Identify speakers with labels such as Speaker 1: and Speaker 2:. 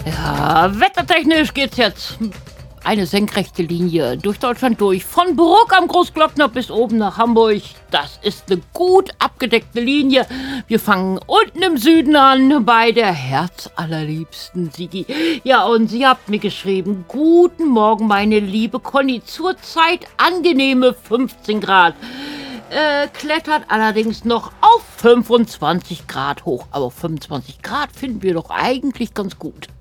Speaker 1: Ja, wettertechnisch geht's jetzt eine senkrechte Linie durch Deutschland durch. Von Bruck am Großglockner bis oben nach Hamburg. Das ist eine gut abgedeckte Linie. Wir fangen unten im Süden an bei der herzallerliebsten Sigi. Ja, und sie habt mir geschrieben, guten Morgen, meine liebe Conny. Zurzeit angenehme 15 Grad. Klettert allerdings noch auf 25 Grad hoch. Aber 25 Grad finden wir doch eigentlich ganz gut.